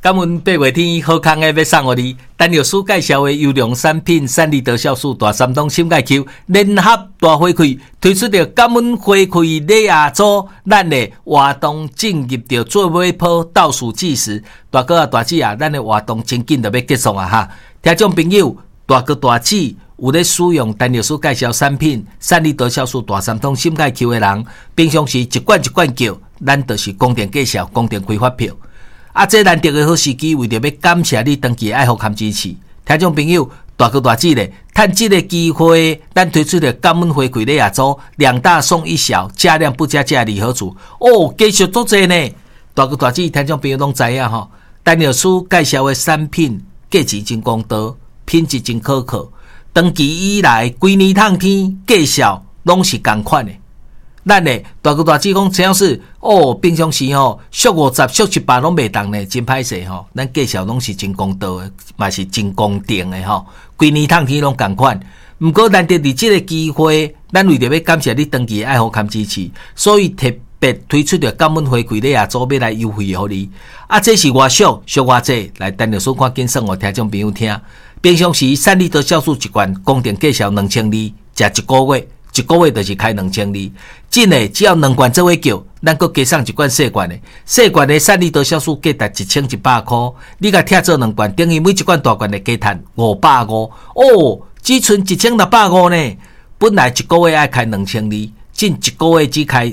感恩八月天好康的要送互你，陈律师介绍的优良产品，三立德酵素大三通心钙球联合大回馈，推出着感恩回馈礼亚组，咱的活动进入着最尾波倒数计时，大哥啊大姐啊，咱的活动真紧就要结束啊哈！听众朋友，大哥大姐有咧使用陈律师介绍产品，三立德酵素大三通心钙球的人，平常时一罐一罐叫，咱就是公定介绍，公定开发票。这难得的好时机，为着要感谢你长期爱护和支持，听众朋友，大哥大姐咧，趁这个机会，咱推出了感恩回馈礼亚组，2大送1小，加量不加价礼盒组哦，继续做这呢。大哥大姐，听众朋友拢知影吼，陈律师介绍的产品价值真公道，品质真可靠，长期以来规年烫天介绍拢是同款的。咱呢，大哥大姐讲，陈老师哦，平常时吼俗50俗100拢袂当呢，真歹势吼。咱介绍拢是真公道的，嘛是真公正的吼。规年烫天拢同款，毋过难得伫即个机会，咱为着要感谢你长期爱护和支持，所以特别推出着感恩回馈礼亚组要来优惠互你。这是偌俗偌济，来陈律师看紧算互听众朋友听。平常时三立德酵素一罐，公定介绍2200，食1个月。1个月就是开2200，真的只要2罐做伙叫，咱搁加送1罐细罐的，细罐的三立德酵素价值1100块，你甲拆做2罐，等于每1罐大罐的加赚550哦，只剩1650呢。本来1个月爱开2200，近1个月只开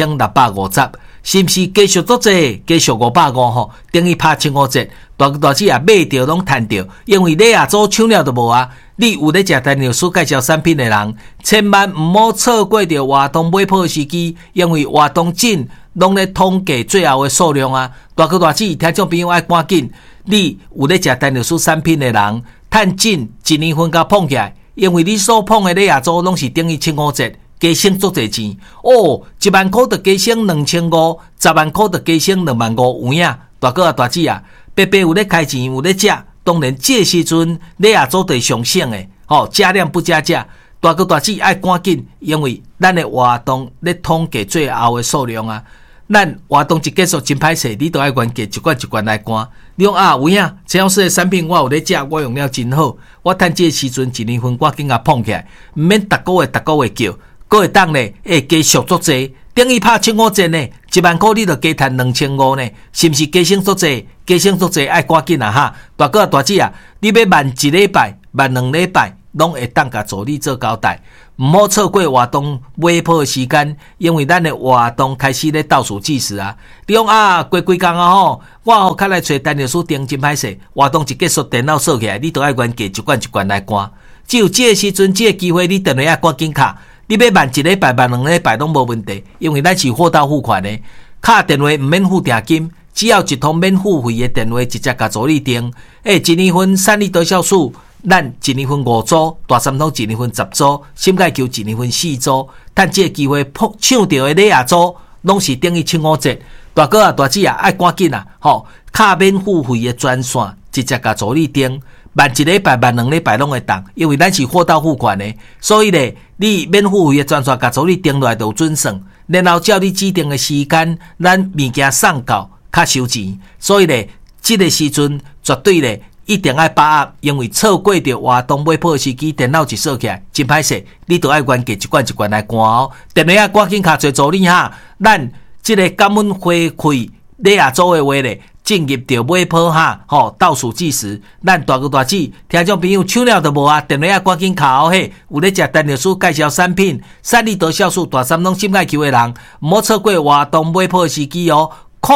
1650，是不是继续做济？继续550吼，等于拍7-5折。大哥大姐也买着拢赚着，因为礼亚组抢了都无啊！你有咧食陈律师介绍产品的人，千万唔好错过着活动买破时机，因为活动紧拢咧统计最后的数量啊！大哥大姐，听众朋友爱赶紧，你有咧食陈律师产品的人，趁紧1年份甲碰起来，因为你所碰的礼亚组拢是等于7-5折。加省足侪钱哦，1万块就加省2500，10万块就加省25000有影。大哥啊大姐啊，白白有咧开钱有咧食，当然这时阵礼亚组就上省的，加量不加价。大哥大姐爱赶紧，因为咱的活动咧统计最后的数量啊。咱活动一结束真歹势，你都爱原价1罐1罐来赶。你讲有影，陈老师的产品我有咧食，我用了真好。我趁这时阵1年份赶紧甲碰起来，毋免逐个月叫。个会当呢，加续足济，等于拍7-5折呢，1万块你就加赚2500呢，是毋是加省足济？加省足济，爱赶紧啊哈！大哥啊大姐啊，你要慢1礼拜、慢2礼拜，拢会当甲助理做交代，毋好错过活动尾波的时间，因为咱的活动开始咧倒数计时啊！你讲过几工啊吼，我较来找陈律师订真歹势，活动一结束，电脑锁起来，你都爱原价1罐1罐来赶，只有这个时阵，这个机会，你电话要赶紧卡。你要慢1礼拜、慢2礼拜拢无问题，因为咱是货到付款的，卡电话毋免付定金，只要一通免付费的电话，直接甲助理订。1年份三立德酵素，咱1年份5组，大三通1年份10组，心钙球1年份4组，趁这个机会抢到的礼亚组，拢是等于7-5折。大哥啊、大姐啊，爱赶紧啊！卡免付费的专线，直接甲助理订。慢1礼拜、慢2礼拜拢会当，因为咱是货到付款的，所以咧，你免付费的专线，甲助理订落来就有准算，然后照你指定的时间，咱物件送到，较收钱。所以咧，这个时阵绝对咧一定爱把握，因为错过着活动尾破时机，电脑一锁起来，真歹势，你都爱原价1罐1罐来赶哦。电话赶紧卡找助理哈，咱这个感恩回馈礼亚组的话咧。进入到尾波哈，倒数计时，咱大哥大姐听众朋友抢了都无啊，电话赶紧卡嘿，有咧食陈律师介绍产品，三立德酵素大三通心钙球的人，唔好错过活动尾波时机哦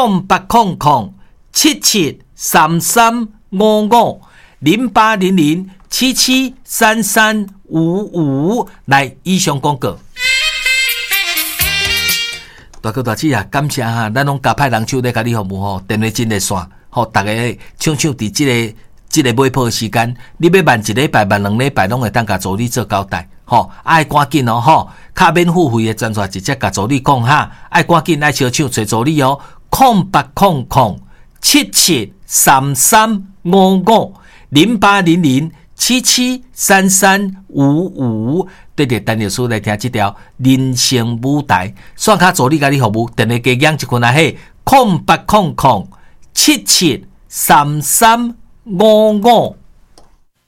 ，08007733550800773355来以上广告。大哥大姐啊，感谢哈，咱拢加派人手咧，甲你服务吼，电话真热线，大家抢伫这个尾波时间，你要慢1礼拜、慢2礼拜，拢会当甲助理做交代，爱赶紧哦，卡免付费的专线直接甲助理讲哈，爱赶紧爱小抢找助理哦，08007733550800773355。对着陈律师来听这条人生舞台，线卡助理甲你服务，电话加减一群啊嘿，08007733550800 3355